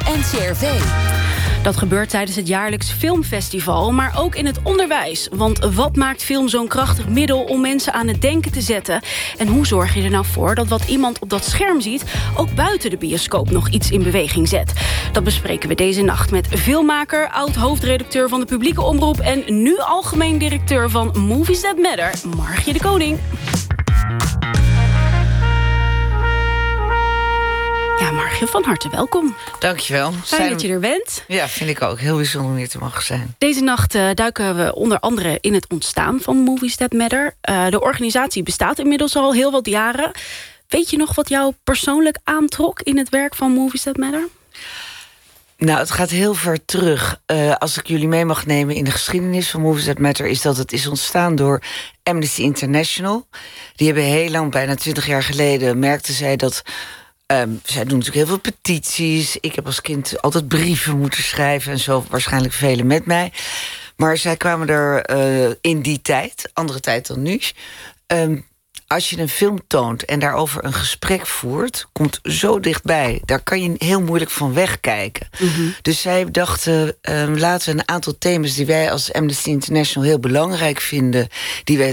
NCRV. Dat gebeurt tijdens het jaarlijks filmfestival, maar ook in het onderwijs. Want wat maakt film zo'n krachtig middel om mensen aan het denken te zetten? En hoe zorg je er nou voor dat wat iemand op dat scherm ziet ook buiten de bioscoop nog iets in beweging zet? Dat bespreken we deze nacht met filmmaker, oud-hoofdredacteur van de Publieke Omroep en nu algemeen directeur van Movies That Matter, Margje de Koning. Ja, Margje, van harte welkom. Dankjewel. Fijn dat je er bent. Ja, vind ik ook. Heel bijzonder om hier te mogen zijn. Deze nacht duiken we onder andere in het ontstaan van Movies That Matter. De organisatie bestaat inmiddels al heel wat jaren. Weet je nog wat jou persoonlijk aantrok in het werk van Movies That Matter? Nou, het gaat heel ver terug. Als ik jullie mee mag nemen in de geschiedenis van Movies That Matter, is dat het is ontstaan door Amnesty International. Die hebben heel lang, bijna 20 jaar geleden, merkten zij dat... zij doen natuurlijk heel veel petities. Ik heb als kind altijd brieven moeten schrijven en zo, waarschijnlijk velen met mij. Maar zij kwamen er in die tijd, andere tijd dan nu... als je een film toont en daarover een gesprek voert, komt zo dichtbij. Daar kan je heel moeilijk van wegkijken. Mm-hmm. Dus zij dachten, laten we een aantal thema's die wij als Amnesty International heel belangrijk vinden, die wij